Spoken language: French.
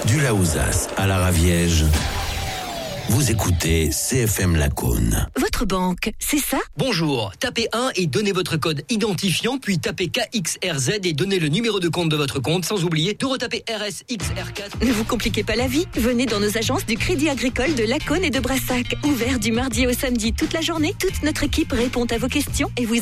Du Laouzas à la Raviège, vous écoutez CFM Lacaune. Votre banque, c'est ça ? Bonjour, tapez 1 et donnez votre code identifiant, puis tapez KXRZ et donnez le numéro de compte de votre compte, sans oublier de retaper RSXR4. Ne vous compliquez pas la vie, venez dans nos agences du Crédit Agricole de Lacaune et de Brassac. Ouvert du mardi au samedi toute la journée, toute notre équipe répond à vos questions et vous